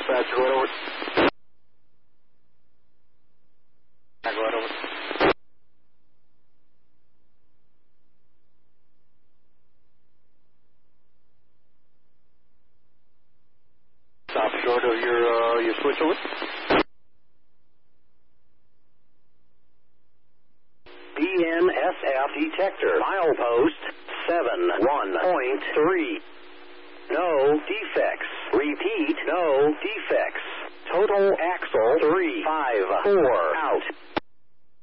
dispatcher, going over. Going over. Stop short of your switch over. BNSF detector, milepost 71.3. No defects. Repeat, no defects. Total axle 354 out.